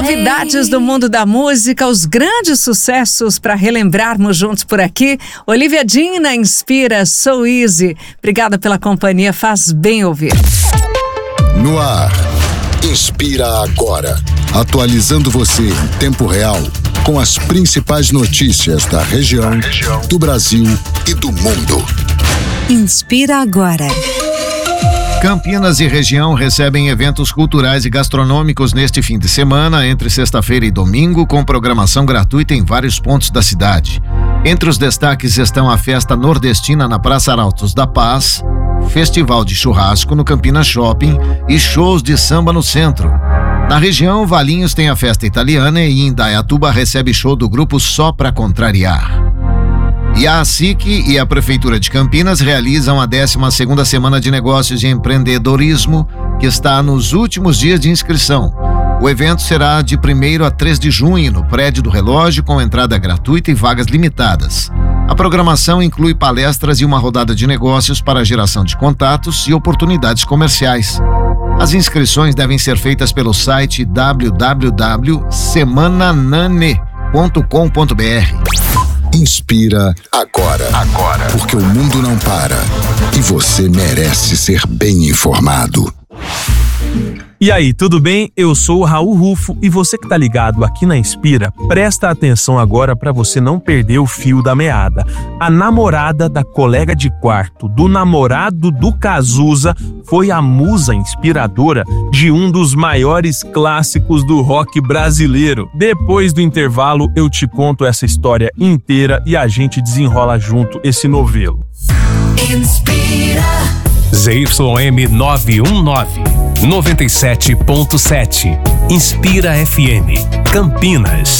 novidades do mundo da música, os grandes sucessos para relembrarmos juntos por aqui. Olivia Dean Inspira, So Easy. Obrigada pela companhia, faz bem ouvir. No ar, Inspira Agora. Atualizando você em tempo real com as principais notícias da região, do Brasil e do mundo. Inspira Agora. Campinas e região recebem eventos culturais e gastronômicos neste fim de semana, entre sexta-feira e domingo, com programação gratuita em vários pontos da cidade. Entre os destaques estão a Festa Nordestina na Praça Arautos da Paz, Festival de Churrasco no Campinas Shopping e shows de samba no centro. Na região, Valinhos tem a Festa Italiana e Indaiatuba recebe show do grupo Só Pra Contrariar. E a ASIC e a Prefeitura de Campinas realizam a 12ª Semana de Negócios e Empreendedorismo, que está nos últimos dias de inscrição. O evento será de 1º a 3 de junho, no Prédio do Relógio, com entrada gratuita e vagas limitadas. A programação inclui palestras e uma rodada de negócios para a geração de contatos e oportunidades comerciais. As inscrições devem ser feitas pelo site www.semananane.com.br. Inspira agora. Porque o mundo não para e você merece ser bem informado. E aí, tudo bem? Eu sou o Raul Rufo e você que tá ligado aqui na Inspira, presta atenção agora para você não perder o fio da meada. A namorada da colega de quarto do namorado do Cazuza foi a musa inspiradora de um dos maiores clássicos do rock brasileiro. Depois do intervalo, eu te conto essa história inteira e a gente desenrola junto esse novelo. Inspira. ZYM 919, 97.7, Inspira FM, Campinas.